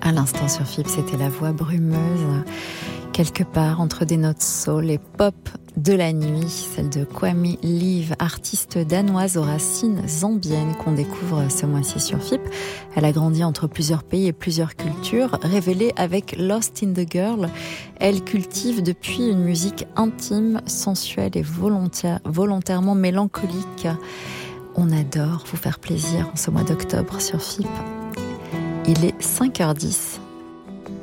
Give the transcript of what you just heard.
À l'instant sur FIP, c'était la voix brumeuse, quelque part entre des notes soul et pop de la nuit, celle de Kwame Live, artiste danoise aux racines zambiennes qu'on découvre ce mois-ci sur FIP. Elle a grandi entre plusieurs pays et plusieurs cultures, révélée avec Lost in the Girl. Elle cultive depuis une musique intime, sensuelle et volontairement mélancolique. On adore vous faire plaisir en ce mois d'octobre sur FIP. Il est 5h10.